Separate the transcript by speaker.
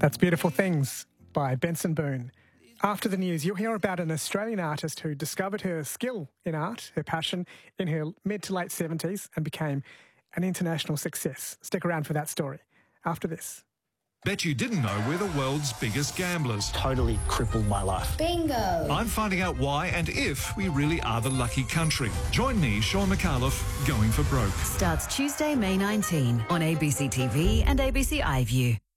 Speaker 1: That's Beautiful Things by Benson Boone. After the news, you'll hear about an Australian artist who discovered her skill in art, her passion, in her mid to late 70s and became an international success. Stick around for that story after this.
Speaker 2: Bet you didn't know we're the world's biggest gamblers.
Speaker 3: Totally crippled my life.
Speaker 4: Bingo!
Speaker 2: I'm finding out why and if we really are the lucky country. Join me, Sean McAuliffe, Going for Broke.
Speaker 5: Starts Tuesday, May 19 on ABC TV and ABC iView.